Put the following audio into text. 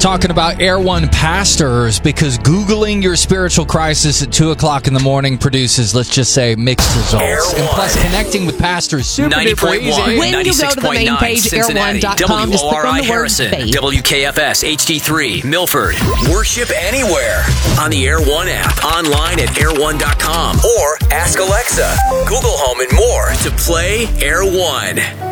Talking about Air One pastors because Googling your spiritual crisis at 2 o'clock in the morning produces, let's just say, mixed results. And plus, connecting with pastors super duper easy. When you go to the main page, air1.com, just click on the word Harrison, faith. WKFS, HD3, Milford. Worship anywhere on the Air One app, online at air1.com, or ask Alexa, Google Home, and more to play Air One.